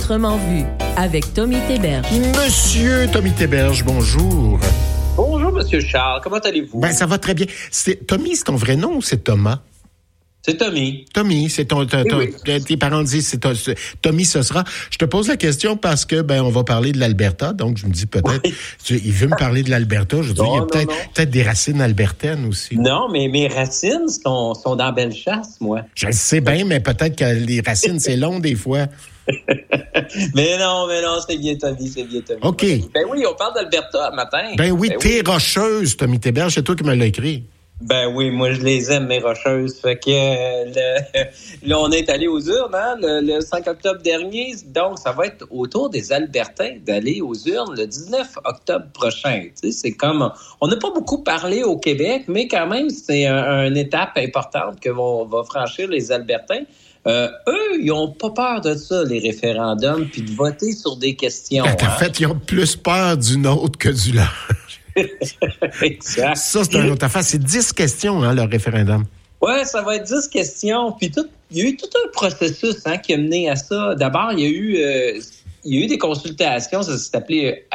Autrement vu, avec Tommy Théberge. Monsieur Tommy Théberge, bonjour. Bonjour, Monsieur Charles. Comment allez-vous? Ben, ça va très bien. Tommy, c'est ton vrai nom ou c'est Thomas? C'est Tommy. Tommy, c'est tes parents disent Tommy, ce sera. Je te pose la question parce que, on va parler de l'Alberta. Donc, je me dis peut-être, il veut me parler de l'Alberta. Je dis, il y a peut-être des racines albertaines aussi. Non, mais mes racines sont dans Bellechasse, moi. Je le sais bien, mais peut-être que les racines, c'est long des fois. mais non, c'est bien Tommy. OK. Ben oui, on parle d'Alberta ce matin. Ben oui, t'es rocheuse, Tommy Théberge, c'est toi qui me l'as écrit. Ben oui, moi je les aime, mes rocheuses. Fait que là, on est allé aux urnes, hein, le 5 octobre dernier. Donc, ça va être au tour des Albertains d'aller aux urnes le 19 octobre prochain. Tu sais, c'est comme... On n'a pas beaucoup parlé au Québec, mais quand même, c'est une étape importante que va franchir les Albertains. Eux, ils n'ont pas peur de ça, les référendums, puis de voter sur des questions. En fait, ils ont plus peur du nôtre que du leur. Exact. Ça, c'est une autre affaire. C'est 10 questions, hein, le référendum. Oui, ça va être 10 questions. Puis il y a eu tout un processus qui a mené à ça. D'abord, il y a eu des consultations. Ça s'est appelé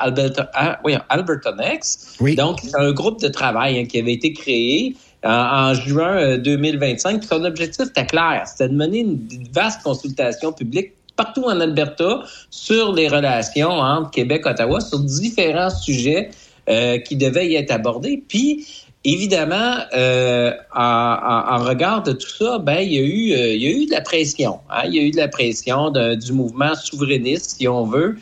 Albertanex. Oui. Donc, c'est un groupe de travail qui avait été créé en juin 2025. Puis son objectif était clair. C'était de mener une vaste consultation publique partout en Alberta sur les relations entre Québec et Ottawa sur différents sujets qui devaient y être abordés. Puis, évidemment, en regard de tout ça, il y a eu de la pression. Hein? Il y a eu de la pression du mouvement souverainiste, si on veut,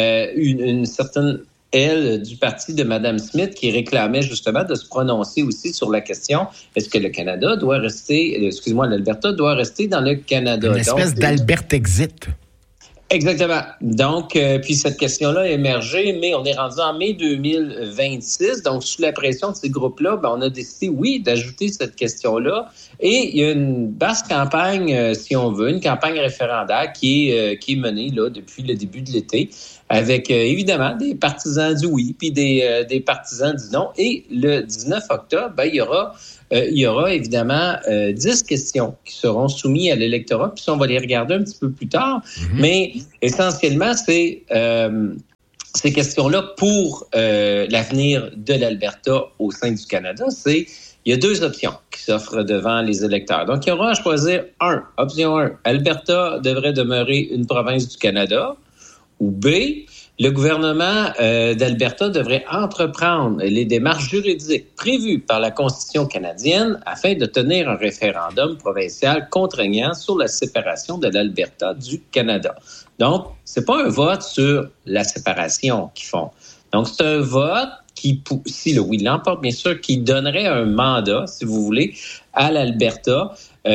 une certaine aile du parti de Mme Smith qui réclamait justement de se prononcer aussi sur la question est-ce que le Canada doit rester, l'Alberta doit rester dans le Canada. Une espèce d'Albertexit. Exactement. Donc, puis cette question-là a émergé, mais on est rendu en mai 2026. Donc, sous la pression de ces groupes-là, on a décidé, oui, d'ajouter cette question-là. Et il y a une vaste campagne, si on veut, une campagne référendaire qui est menée là depuis le début de l'été, avec évidemment des partisans du oui, puis des partisans du non. Et le 19 octobre, il y aura évidemment 10 questions qui seront soumises à l'électorat, puis ça, on va les regarder un petit peu plus tard. Mm-hmm. Mais essentiellement, c'est ces questions-là pour l'avenir de l'Alberta au sein du Canada. Il y a 2 options qui s'offrent devant les électeurs. Donc, il y aura à choisir option 1, Alberta devrait demeurer une province du Canada, ou B, le gouvernement d'Alberta devrait entreprendre les démarches juridiques prévues par la Constitution canadienne afin de tenir un référendum provincial contraignant sur la séparation de l'Alberta du Canada. Donc, c'est pas un vote sur la séparation qu'ils font. Donc, c'est un vote qui, si le oui l'emporte, bien sûr, qui donnerait un mandat, si vous voulez, à l'Alberta,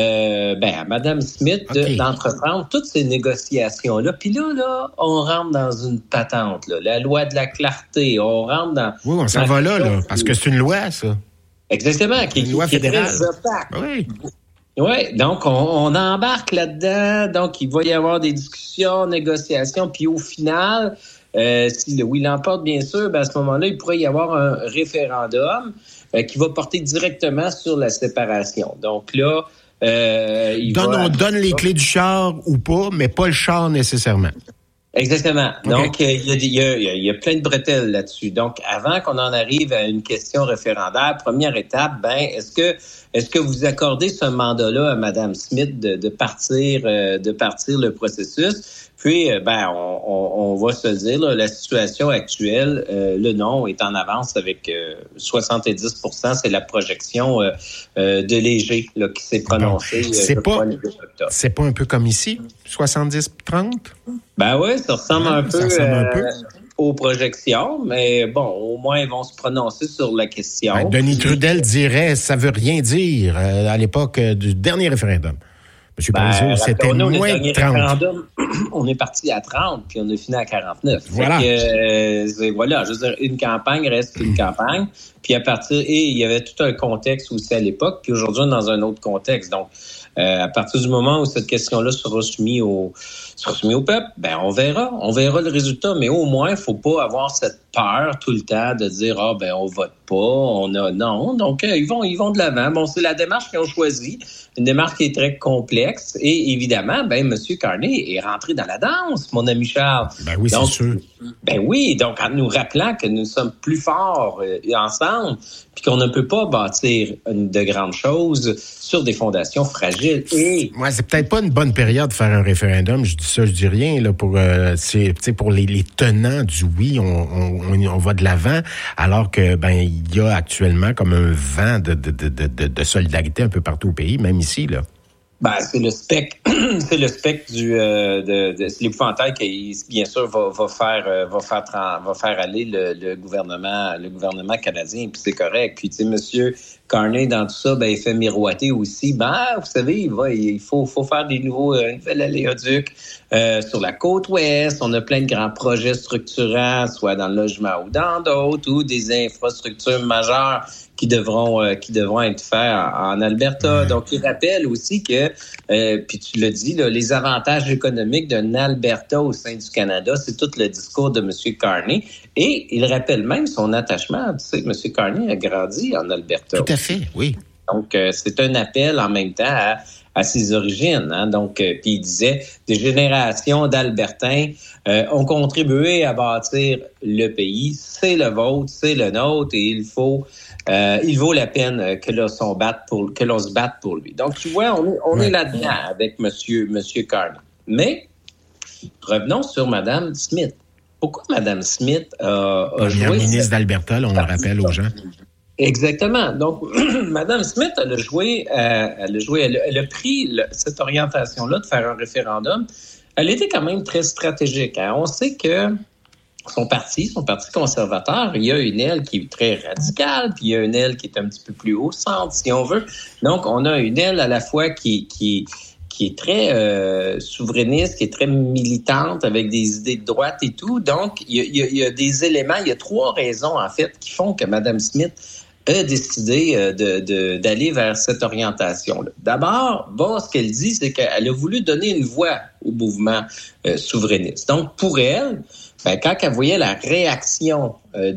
à Mme Smith d'entreprendre toutes ces négociations-là. Puis là, on rentre dans une patente, là, la loi de la clarté. On rentre dans... Oui, on s'en va là, parce que c'est une loi, ça. Exactement. Une loi fédérale. Qui est très opaque. Oui. Oui, donc on embarque là-dedans. Donc, il va y avoir des discussions, négociations. Puis au final... si le oui l'emporte, bien sûr, à ce moment-là, il pourrait y avoir un référendum qui va porter directement sur la séparation. Donc là, on donne les clés du char ou pas, mais pas le char nécessairement. Exactement. Okay. Donc, il y a plein de bretelles là-dessus. Donc, avant qu'on en arrive à une question référendaire, première étape, est-ce que vous accordez ce mandat-là à Mme Smith de partir le processus? Puis, on va se dire, là, la situation actuelle, le non est en avance avec 70%. C'est la projection de Léger là, qui s'est prononcée. C'est pas un peu comme ici, 70-30? Ben oui, ça ressemble un peu aux projections, mais bon, au moins, ils vont se prononcer sur la question. Denis Trudel dirait, ça veut rien dire à l'époque du dernier référendum. M. Parizeau, c'était moins de 30. On est parti à 30, puis on a fini à 49. Voilà. Voilà, je veux dire, une campagne reste une campagne. Puis il y avait tout un contexte aussi à l'époque, puis aujourd'hui, on est dans un autre contexte. Donc, à partir du moment où cette question-là sera soumise au peuple, on verra le résultat. Mais au moins, il ne faut pas avoir cette peur tout le temps de dire on vote pas, non. Donc ils vont de l'avant. Bon, c'est la démarche qu'ils ont choisie, une démarche qui est très complexe. Et évidemment, M. Carney est rentré dans la danse, mon ami Charles. Ben oui, donc, c'est sûr. Ben oui, donc en nous rappelant que nous sommes plus forts ensemble, puis qu'on ne peut pas bâtir de grandes choses sur des fondations fragiles. Et c'est peut-être pas une bonne période de faire un référendum. Je dis ça, je dis rien là pour pour les tenants du oui, on va de l'avant, alors que il y a actuellement comme un vent de solidarité un peu partout au pays, même ici là. C'est le spectre, c'est l'épouvantail qui, bien sûr, va faire aller le gouvernement canadien, puis c'est correct. Puis, Monsieur Carney, dans tout ça, il fait miroiter aussi. Vous savez, il faut faire des nouvelles aléoducs sur la côte ouest. On a plein de grands projets structurants, soit dans le logement ou dans d'autres, ou des infrastructures majeures qui devront être faits en Alberta. Donc, il rappelle aussi que, puis tu l'as dit, là, les avantages économiques d'un Alberta au sein du Canada, c'est tout le discours de M. Carney. Et il rappelle même son attachement. Tu sais, M. Carney a grandi en Alberta. Tout à fait, oui. Donc, c'est un appel en même temps à ses origines. Hein? Donc, puis il disait, des générations d'Albertains ont contribué à bâtir le pays. C'est le vôtre, c'est le nôtre, et il vaut la peine que l'on se batte pour lui. Donc, tu vois, on est là-dedans avec Monsieur Carney. Mais revenons sur Mme Smith. Pourquoi Mme Smith a joué... Première ministre d'Alberta, là, on le rappelle aux gens. Exactement. Donc, Mme Smith, elle a pris cette orientation-là de faire un référendum. Elle était quand même très stratégique. Hein? On sait que son parti conservateur, il y a une aile qui est très radicale, puis il y a une aile qui est un petit peu plus au centre, si on veut. Donc, on a une aile à la fois qui est très souverainiste, qui est très militante, avec des idées de droite et tout. Donc, il y a des éléments, il y a 3 raisons, en fait, qui font que Mme Smith a décidé d'aller vers cette orientation-là. D'abord, ce qu'elle dit, c'est qu'elle a voulu donner une voix au mouvement souverainiste. Donc, pour elle, quand elle voyait la réaction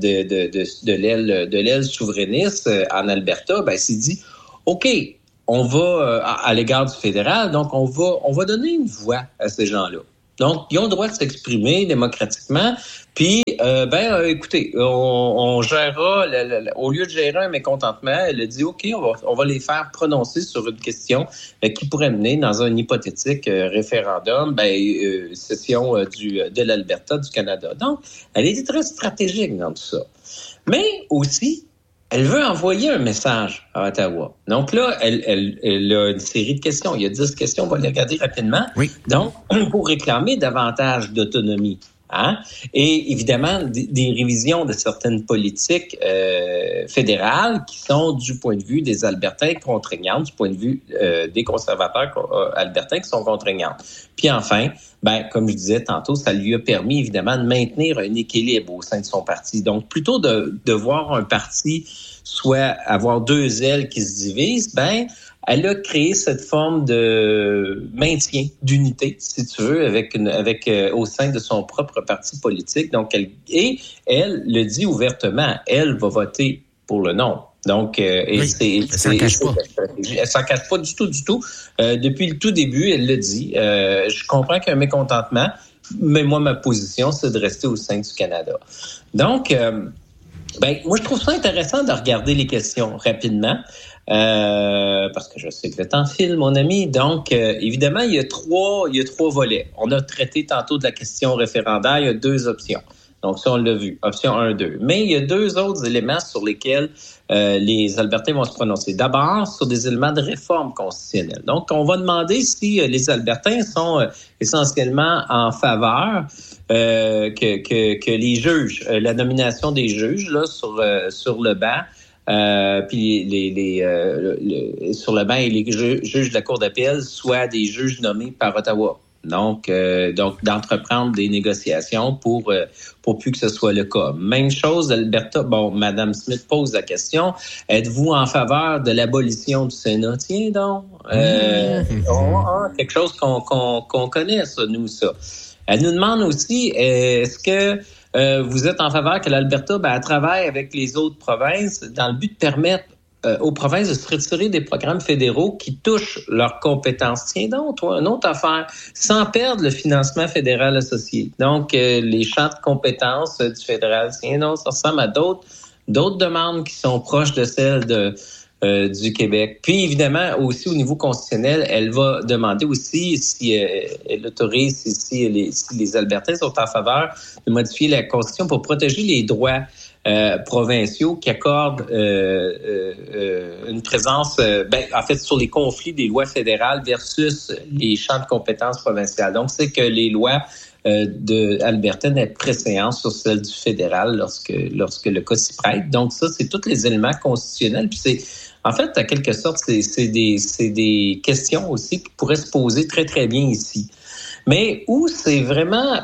de l'aile souverainiste en Alberta, elle s'est dit, OK, on va, à l'égard du fédéral, donc on va donner une voix à ces gens-là. Donc, ils ont le droit de s'exprimer démocratiquement. Puis, écoutez, on gérera, au lieu de gérer un mécontentement, elle a dit, OK, on va les faire prononcer sur une question qui pourrait mener dans un hypothétique référendum, session de l'Alberta, du Canada. Donc, elle était très stratégique dans tout ça. Mais aussi, elle veut envoyer un message à Ottawa. Donc là, elle a une série de questions. Il y a 10 questions, on va les regarder rapidement. Oui. Donc, pour réclamer davantage d'autonomie. Hein? Et évidemment, des révisions de certaines politiques fédérales qui sont, du point de vue des Albertains, contraignantes, du point de vue des conservateurs albertains qui sont contraignantes. Puis enfin, comme je disais tantôt, ça lui a permis évidemment de maintenir un équilibre au sein de son parti. Donc, plutôt de voir un parti soit avoir 2 ailes qui se divisent, elle a créé cette forme de maintien, d'unité, si tu veux, avec au sein de son propre parti politique. Donc, elle le dit ouvertement, elle va voter pour le non. Donc, elle s'en cache pas. Elle s'en cache pas du tout. Depuis le tout début, elle le dit. Je comprends qu'il y a un mécontentement, mais moi, ma position, c'est de rester au sein du Canada. Donc, moi, je trouve ça intéressant de regarder les questions rapidement. Parce que je sais que le temps file, mon ami. Donc, évidemment, il y a trois volets. On a traité tantôt de la question référendaire. Il y a 2 options. Donc, ça, on l'a vu. Option 1, 2. Mais il y a 2 autres éléments sur lesquels les Albertains vont se prononcer. D'abord, sur des éléments de réforme constitutionnelle. Donc, on va demander si les Albertains sont essentiellement en faveur que les juges, la nomination des juges là sur le banc, puis sur le banc et les juges de la Cour d'appel soient des juges nommés par Ottawa. Donc d'entreprendre des négociations pour plus que ce soit le cas. Même chose, Alberta. Mme Smith pose la question, êtes-vous en faveur de l'abolition du Sénat? Tiens donc. Quelque chose qu'on connaît, ça, nous, ça. Elle nous demande aussi, est-ce que vous êtes en faveur que l'Alberta travaille avec les autres provinces dans le but de permettre aux provinces de se retirer des programmes fédéraux qui touchent leurs compétences. Tiens donc, toi, une autre affaire, sans perdre le financement fédéral associé. Donc, les champs de compétences du fédéral, tiens donc, ça ressemble à d'autres demandes qui sont proches de celles du Québec. Puis, évidemment, aussi au niveau constitutionnel, elle va demander aussi si elle autorise, si les Albertains sont en faveur de modifier la Constitution pour protéger les droits provinciaux qui accordent une présence, en fait, sur les conflits des lois fédérales versus les champs de compétences provinciales. Donc, c'est que les lois de Alberta n'aient préséance sur celles du fédéral lorsque le cas s'y prête. Donc, ça, c'est tous les éléments constitutionnels. Puis c'est, en fait, à quelque sorte, c'est des questions aussi qui pourraient se poser très, très bien ici. Mais où c'est vraiment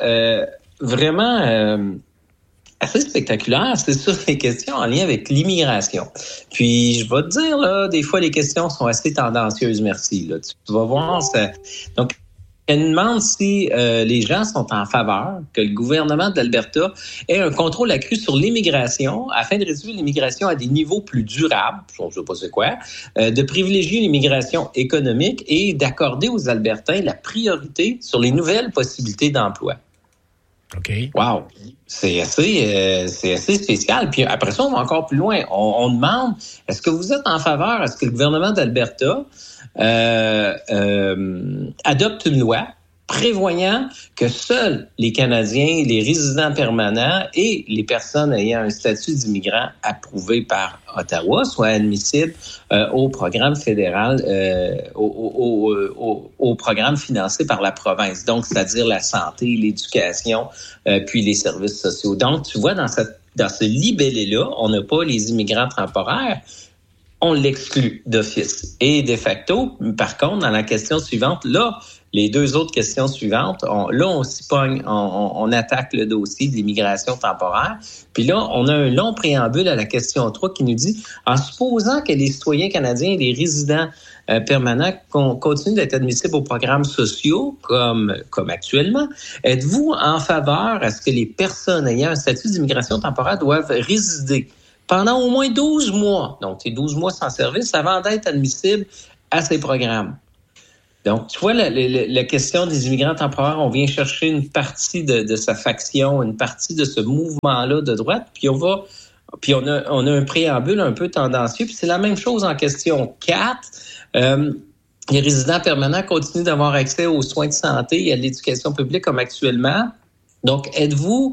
assez spectaculaire, c'est sur les questions en lien avec l'immigration. Puis, je vais te dire, là, des fois, les questions sont assez tendancieuses, merci. Là. Tu vas voir ça. Donc, elle demande si les gens sont en faveur que le gouvernement de l'Alberta ait un contrôle accru sur l'immigration afin de réduire l'immigration à des niveaux plus durables, je ne sais pas c'est quoi, de privilégier l'immigration économique et d'accorder aux Albertains la priorité sur les nouvelles possibilités d'emploi. OK. Wow! C'est assez spécial. Puis après ça, on va encore plus loin. On demande, est-ce que vous êtes en faveur, est-ce que le gouvernement d'Alberta adopte une loi prévoyant que seuls les Canadiens, les résidents permanents et les personnes ayant un statut d'immigrant approuvé par Ottawa soient admissibles au programme fédéral, au programme financé par la province, donc c'est-à-dire la santé, l'éducation, puis les services sociaux. Donc, tu vois, dans ce libellé-là, on n'a pas les immigrants temporaires, on l'exclut d'office. Et de facto, par contre, dans la question suivante, là, les deux autres questions suivantes, on s'y pogne, on attaque le dossier de l'immigration temporaire. Puis là, on a un long préambule à la question 3 qui nous dit, en supposant que les citoyens canadiens et les résidents permanents continuent d'être admissibles aux programmes sociaux, comme actuellement, êtes-vous en faveur à ce que les personnes ayant un statut d'immigration temporaire doivent résider pendant au moins 12 mois, donc c'est 12 mois sans service, avant d'être admissible à ces programmes? Donc, tu vois, la question des immigrants temporaires, on vient chercher une partie de sa faction, une partie de ce mouvement-là de droite, puis on a un préambule un peu tendancieux, puis c'est la même chose en question 4. Les résidents permanents continuent d'avoir accès aux soins de santé et à l'éducation publique comme actuellement. Donc, êtes-vous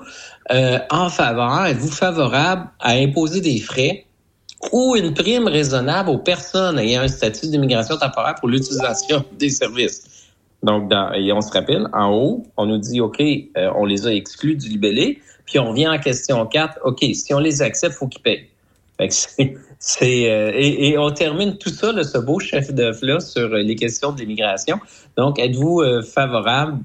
favorable à imposer des frais ou une prime raisonnable aux personnes ayant un statut d'immigration temporaire pour l'utilisation des services? Donc, et on se rappelle, en haut, on nous dit, OK, on les a exclus du libellé, puis on revient en question 4, OK, si on les accepte, il faut qu'ils payent. Fait que et on termine tout ça, là, ce beau chef d'œuvre-là, sur les questions de l'immigration. Donc, êtes-vous favorable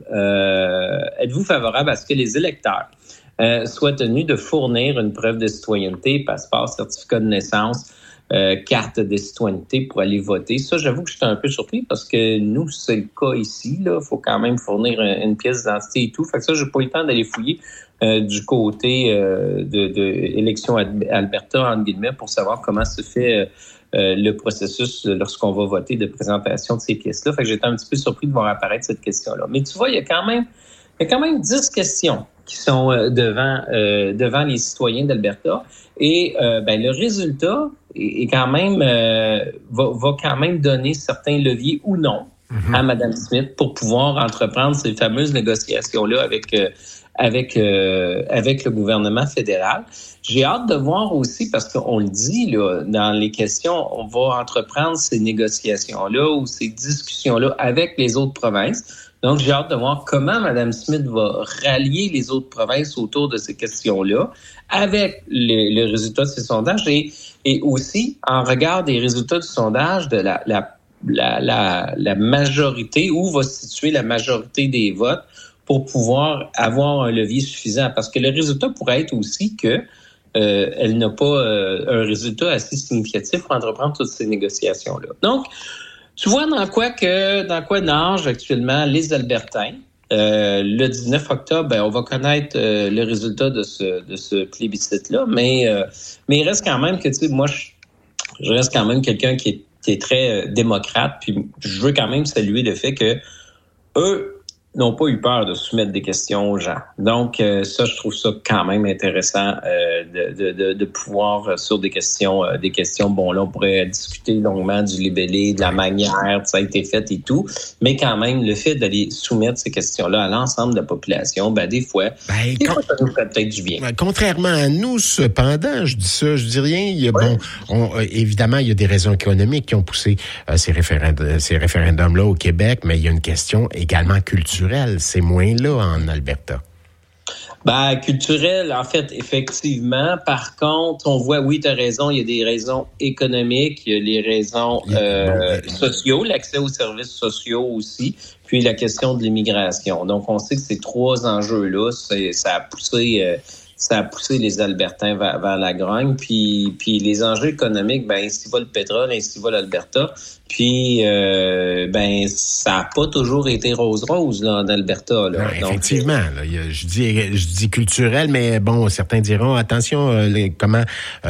à ce que les électeurs soient tenus de fournir une preuve de citoyenneté, passeport, certificat de naissance, carte de citoyenneté pour aller voter? Ça, j'avoue que j'étais un peu surpris parce que nous, c'est le cas ici. Il faut quand même fournir une pièce d'identité et tout. Fait que ça, j'ai pas eu le temps d'aller fouiller du côté de élection Alberta, entre guillemets, pour savoir comment se fait le processus lorsqu'on va voter de présentation de ces pièces-là. Fait que j'étais un petit peu surpris de voir apparaître cette question-là. Mais tu vois, il y a quand même 10 questions qui sont devant les citoyens d'Alberta. Et le résultat est quand même va quand même donner certains leviers ou non à Mme Smith pour pouvoir entreprendre ces fameuses négociations-là avec le gouvernement fédéral. J'ai hâte de voir aussi, parce qu'on le dit là, dans les questions, on va entreprendre ces négociations-là ou ces discussions-là avec les autres provinces. Donc, j'ai hâte de voir comment Mme Smith va rallier les autres provinces autour de ces questions-là avec le résultat de ces sondages et aussi en regard des résultats du sondage de la majorité, où va se situer la majorité des votes pour pouvoir avoir un levier suffisant. Parce que le résultat pourrait être aussi que elle n'a pas un résultat assez significatif pour entreprendre toutes ces négociations-là. Donc, tu vois dans quoi nagent actuellement les Albertains. le 19 octobre, on va connaître le résultat de ce plébiscite-là, mais il reste quand même que, tu sais, moi, je reste quand même quelqu'un qui est très démocrate, puis je veux quand même saluer le fait que eux n'ont pas eu peur de soumettre des questions aux gens. Donc, ça, je trouve ça quand même intéressant de pouvoir, sur des questions, bon, là, on pourrait discuter longuement du libellé, de la manière, ça a été fait et tout, mais quand même, le fait d'aller soumettre ces questions-là à l'ensemble de la population, des fois, ça nous ferait peut-être du bien. Contrairement à nous, cependant, je dis ça, je dis rien, évidemment, il y a des raisons économiques qui ont poussé ces référendums-là au Québec, mais il y a une question également culturelle. C'est moins là en Alberta. Culturel, en fait, effectivement. Par contre, on voit, oui, tu as raison, il y a des raisons économiques, il y a les raisons sociaux, l'accès aux services sociaux aussi, puis la question de l'immigration. Donc, on sait que ces trois enjeux-là, ça a poussé les Albertains vers la grogne. Puis les enjeux économiques, ainsi va le pétrole, ainsi va l'Alberta. Puis, ça n'a pas toujours été rose-rose là, en Alberta. Là. Non, effectivement. Là, je dis culturel, mais bon, certains diront, attention, comment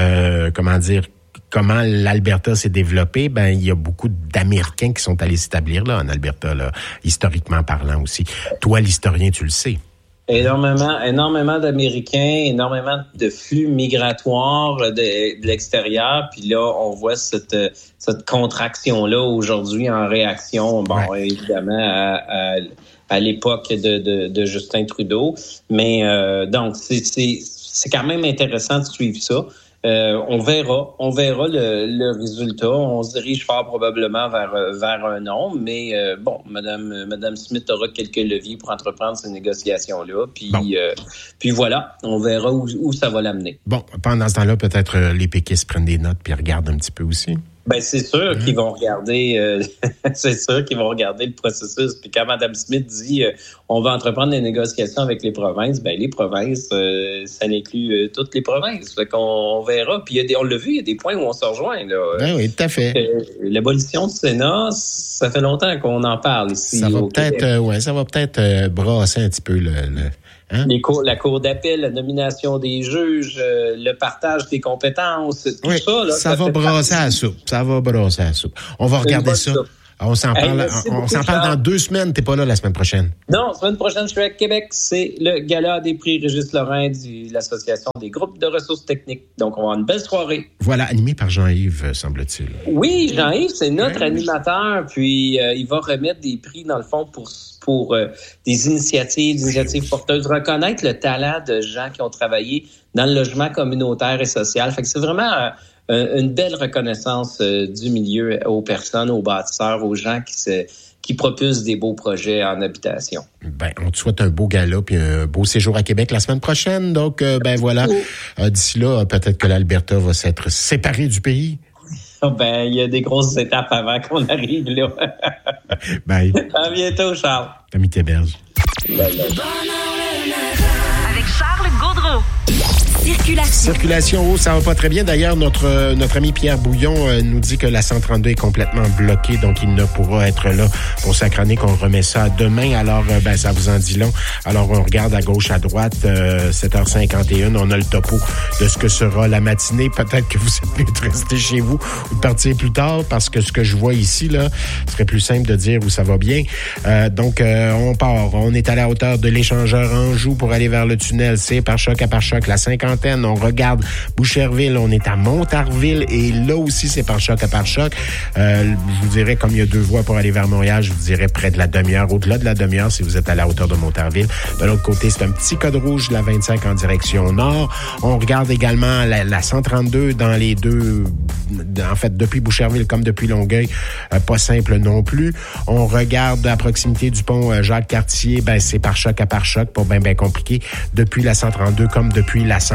l'Alberta s'est développé, il y a beaucoup d'Américains qui sont allés s'établir là en Alberta, là, historiquement parlant aussi. Toi, l'historien, tu le sais. Énormément d'Américains, énormément de flux migratoires de l'extérieur. Puis là, on voit cette contraction-là aujourd'hui en réaction, évidemment, à l'époque de Justin Trudeau. Mais donc, c'est quand même intéressant de suivre ça. On verra le résultat. On se dirige fort probablement vers un non, mais Madame Smith aura quelques leviers pour entreprendre ces négociations-là. Puis voilà, on verra où ça va l'amener. Bon, pendant ce temps-là, peut-être les péquistes prennent des notes puis regardent un petit peu aussi. C'est sûr qu'ils vont regarder. C'est sûr qu'ils vont regarder le processus. Puis quand Mme Smith dit on va entreprendre des négociations avec les provinces, les provinces, ça inclut toutes les provinces. Fait qu'on verra. Puis on l'a vu, il y a des points où on se rejoint là. Oui, tout à fait. L'abolition du Sénat, ça fait longtemps qu'on en parle ici. Ça va peut-être brasser un petit peu le... Hein? La cour d'appel, la nomination des juges, le partage des compétences, tout ça. Là, ça va brasser à la soupe. On va regarder ça. On s'en parle dans 2 semaines. T'es pas là la semaine prochaine? Non, semaine prochaine, je suis à Québec. C'est le gala des prix Régis Lorrain de l'Association des groupes de ressources techniques. Donc, on va avoir une belle soirée. Voilà, animé par Jean-Yves, semble-t-il. Oui, Jean-Yves, c'est notre animateur. Puis, il va remettre des prix, dans le fond, pour des initiatives porteuses. Reconnaître le talent de gens qui ont travaillé dans le logement communautaire et social. Fait que c'est vraiment... une belle reconnaissance du milieu aux personnes, aux bâtisseurs, aux gens qui propulsent des beaux projets en habitation. On te souhaite un beau gala puis un beau séjour à Québec la semaine prochaine. Donc, voilà. D'ici là, peut-être que l'Alberta va s'être séparée du pays. Il y a des grosses étapes avant qu'on arrive là. Bye. À bientôt, Charles. Tommy Théberge. Avec Charles Gaudreau. Circulation, ça va pas très bien. D'ailleurs, notre ami Pierre Bouillon nous dit que la 132 est complètement bloquée, donc il ne pourra être là pour sa chronique. On remet ça demain. Alors, ça vous en dit long. Alors, on regarde à gauche, à droite, 7h51. On a le topo de ce que sera la matinée. Peut-être que vous êtes mieux de rester chez vous ou de partir plus tard, parce que ce que je vois ici, là, ce serait plus simple de dire où ça va bien. Donc, on part. On est à la hauteur de l'échangeur Anjou pour aller vers le tunnel. C'est par choc à par choc. La 50. On regarde Boucherville, on est à Montarville et là aussi c'est par choc à par choc. Je vous dirais, comme il y a 2 voies pour aller vers Montréal, je vous dirais près de la demi-heure, au-delà de la demi-heure si vous êtes à la hauteur de Montarville. De l'autre côté, c'est un petit code rouge, la 25 en direction nord. On regarde également la 132 dans les deux, en fait depuis Boucherville comme depuis Longueuil, pas simple non plus. On regarde à proximité du pont Jacques-Cartier, c'est par choc à par choc, pas bien compliqué, depuis la 132 comme depuis la 100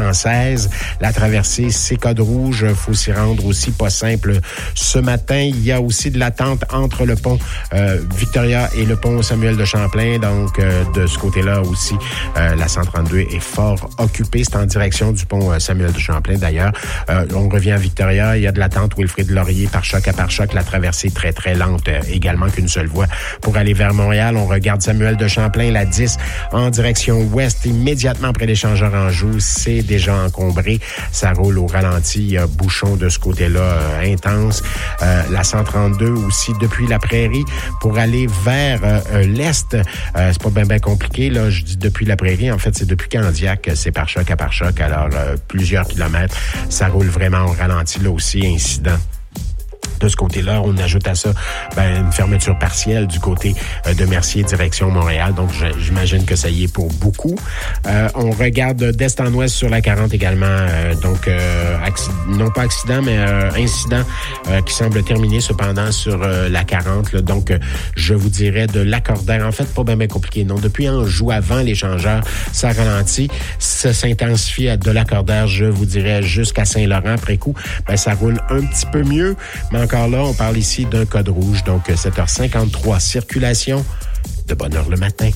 française. La traversée, c'est code rouge. Faut s'y rendre aussi, pas simple. Ce matin, il y a aussi de l'attente entre le pont Victoria et le pont Samuel de Champlain. Donc, de ce côté-là aussi, la 132 est fort occupée. C'est en direction du pont Samuel de Champlain, d'ailleurs. On revient à Victoria. Il y a de l'attente Wilfrid Laurier par choc à par choc. La traversée très, très lente, également qu'une seule voie pour aller vers Montréal. On regarde Samuel de Champlain, la 10, en direction ouest, immédiatement près l'échangeur Anjou. C'est déjà encombré. Ça roule au ralenti. Il y a bouchon de ce côté-là intense. La 132 aussi, depuis la Prairie, pour aller vers l'est. C'est pas bien compliqué, là. Je dis depuis la Prairie. En fait, c'est depuis Candiac. C'est par choc à par choc. Alors, plusieurs kilomètres. Ça roule vraiment au ralenti, là aussi, incident. De ce côté-là, on ajoute à ça une fermeture partielle du côté de Mercier, direction Montréal. Donc, j'imagine que ça y est pour beaucoup. On regarde d'est en ouest sur la 40 également. Non pas accident, mais incident qui semble terminer cependant sur la 40. Là. Donc, je vous dirais de l'accordaire. En fait, pas bien compliqué. Non, depuis Anjou, avant l'échangeur, ça ralentit. Ça s'intensifie à de l'accordaire, je vous dirais, jusqu'à Saint-Laurent. Après coup, ça roule un petit peu mieux. Mais encore là, on parle ici d'un code rouge. Donc, 7h53, circulation de bonne heure le matin.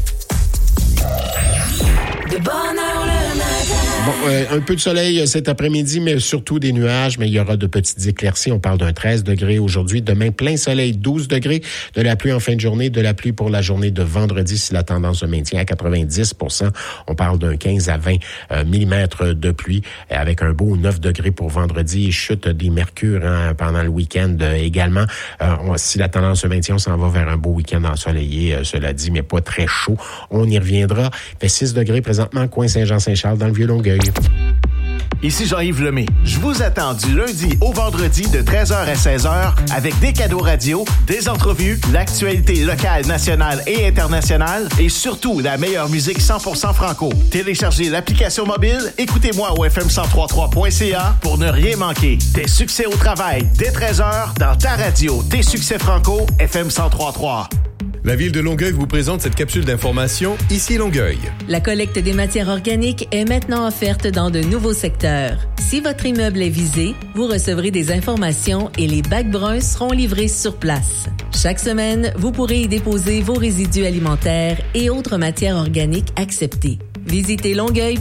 De bonne heure le matin. Bon, un peu de soleil cet après-midi, mais surtout des nuages, mais il y aura de petites éclaircies. On parle d'un 13 degrés aujourd'hui. Demain, plein soleil, 12 degrés. De la pluie en fin de journée, de la pluie pour la journée de vendredi si la tendance se maintient à 90%. On parle d'un 15 à 20 millimètres de pluie avec un beau 9 degrés pour vendredi. Chute des mercures pendant le week-end également. Si la tendance se maintient, on s'en va vers un beau week-end ensoleillé, cela dit, mais pas très chaud. On y reviendra. Il fait 6 degrés présentement, coin Saint-Jean-Saint-Charles dans le Vieux-Longueuil. Ici Jean-Yves Lemay. Je vous attends du lundi au vendredi de 13h à 16h avec des cadeaux radio, des entrevues, l'actualité locale, nationale et internationale et surtout la meilleure musique 100% franco. Téléchargez l'application mobile, écoutez-moi au fm1033.ca pour ne rien manquer. Des succès au travail dès 13h dans ta radio. Tes succès franco, FM 1033. La Ville de Longueuil vous présente cette capsule d'information Ici Longueuil. La collecte des matières organiques est maintenant offerte dans de nouveaux secteurs. Si votre immeuble est visé, vous recevrez des informations et les bacs bruns seront livrés sur place. Chaque semaine, vous pourrez y déposer vos résidus alimentaires et autres matières organiques acceptées. Visitez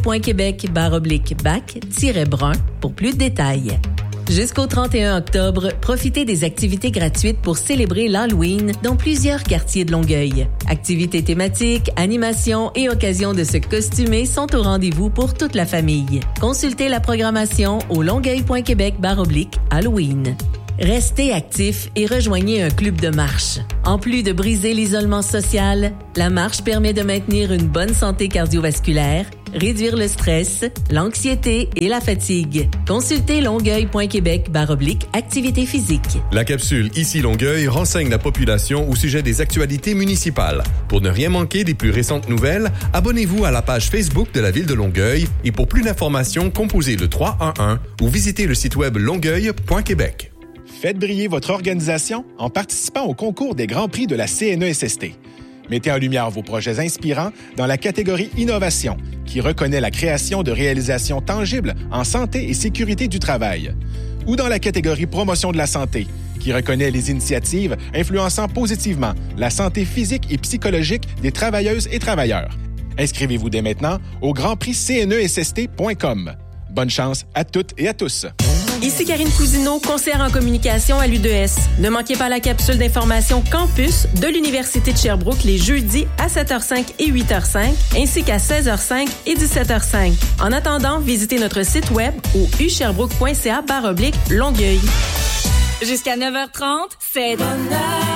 longueuil.québec/bac-brun pour plus de détails. Jusqu'au 31 octobre, profitez des activités gratuites pour célébrer l'Halloween dans plusieurs quartiers de Longueuil. Activités thématiques, animations et occasions de se costumer sont au rendez-vous pour toute la famille. Consultez la programmation au longueuil.québec/Halloween. Restez actifs et rejoignez un club de marche. En plus de briser l'isolement social, la marche permet de maintenir une bonne santé cardiovasculaire, réduire le stress, l'anxiété et la fatigue. Consultez longueuil.québec/activité physique. La capsule Ici Longueuil renseigne la population au sujet des actualités municipales. Pour ne rien manquer des plus récentes nouvelles, abonnez-vous à la page Facebook de la Ville de Longueuil et pour plus d'informations, composez le 311 ou visitez le site web longueuil.québec. Faites briller votre organisation en participant au concours des Grands Prix de la CNESST. Mettez en lumière vos projets inspirants dans la catégorie Innovation, qui reconnaît la création de réalisations tangibles en santé et sécurité du travail. Ou dans la catégorie Promotion de la santé, qui reconnaît les initiatives influençant positivement la santé physique et psychologique des travailleuses et travailleurs. Inscrivez-vous dès maintenant au grandprixcnessst.com. Bonne chance à toutes et à tous. Ici Karine Cousineau, conseillère en communication à l'U2S. Ne manquez pas la capsule d'information Campus de l'Université de Sherbrooke les jeudis à 7h05 et 8h05, ainsi qu'à 16h05 et 17h05. En attendant, visitez notre site web au usherbrooke.ca/Longueuil. Jusqu'à 9h30, c'est de bonne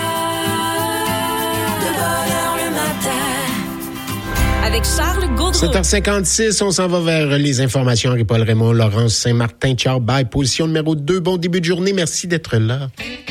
heure le matin. Avec Charles Gaudreau. 7h56, on s'en va vers les informations. Henri-Paul Raymond, Laurence Saint-Martin, ciao, bye. Position numéro 2, bon début de journée. Merci d'être là.